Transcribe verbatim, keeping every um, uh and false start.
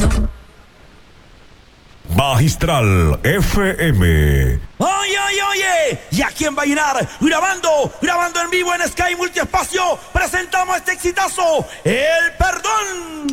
Magistral F M. Oye, oye, oye, ¿y a quién va a llenar? Grabando, grabando en vivo en Sky Multiespacio, presentamos este exitazo, El Perdón.